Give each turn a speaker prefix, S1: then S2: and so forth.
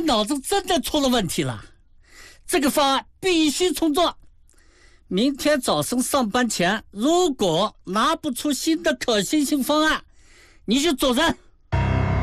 S1: 脑子真的出了问题了，这个方案必须重做。明天早上上班前，如果拿不出新的可行性方案，你就走人。